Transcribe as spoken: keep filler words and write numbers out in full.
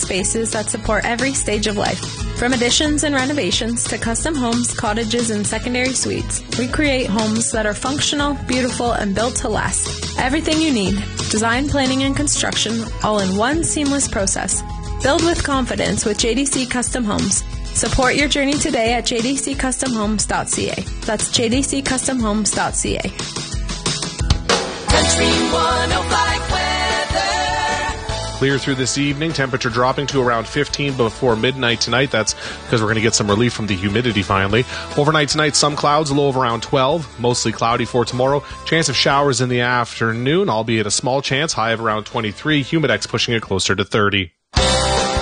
spaces that support every stage of life. From additions and renovations to custom homes, cottages, and secondary suites, we create homes that are functional, beautiful, and built to last. Everything you need, design, planning, and construction, all in one seamless process. Build with confidence with J D C Custom Homes. Support your journey today at j d c custom homes dot c a. That's j d c custom homes dot c a. Country one oh five weather. Clear through this evening, temperature dropping to around fifteen before midnight tonight. That's because we're going to get some relief from the humidity finally. Overnight tonight, some clouds, low of around twelve. Mostly cloudy for tomorrow. Chance of showers in the afternoon, albeit a small chance, high of around twenty-three. Humidex pushing it closer to thirty.